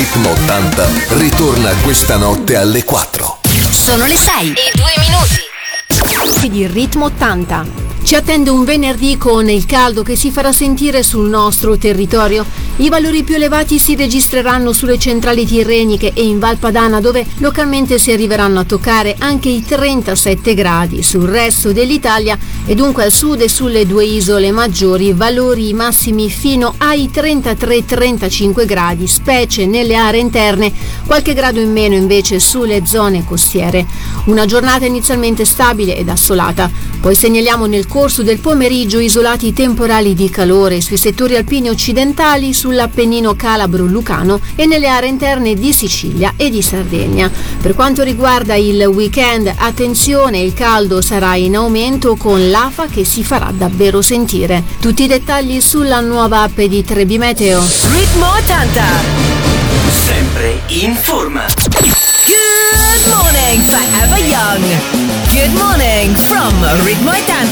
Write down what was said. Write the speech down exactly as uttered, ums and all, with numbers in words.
Ritmo ottanta ritorna questa notte alle quattro. Sono le sei e due minuti. Di Ritmo ottanta. Ci attende un venerdì con il caldo che si farà sentire sul nostro territorio. I valori più elevati si registreranno sulle centrali tirreniche e in Val Padana, dove localmente si arriveranno a toccare anche i trentasette gradi. Sul resto dell'Italia e dunque al sud e sulle due isole maggiori, valori massimi fino ai trentatré trentacinque gradi, specie nelle aree interne, qualche grado in meno invece sulle zone costiere. Una giornata inizialmente stabile ed assolata. Poi segnaliamo nel corso del pomeriggio isolati temporali di calore sui settori alpini occidentali, sull'Appennino calabro-lucano e nelle aree interne di Sicilia e di Sardegna. Per quanto riguarda il weekend, attenzione, il caldo sarà in aumento con l'afa che si farà davvero sentire. Tutti i dettagli sulla nuova app di Trebi Meteo. Ritmo ottanta. Sempre in forma. Good morning, forever young. Good morning from Ritmo ottanta.